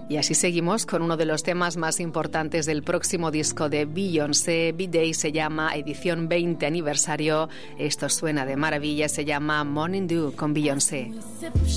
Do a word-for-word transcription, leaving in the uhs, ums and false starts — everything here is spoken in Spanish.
Y así seguimos con uno de los temas más importantes del próximo disco de Beyoncé. B-Day se llama edición veinte aniversario. Esto suena de maravilla, se llama Morning Dew con Beyoncé.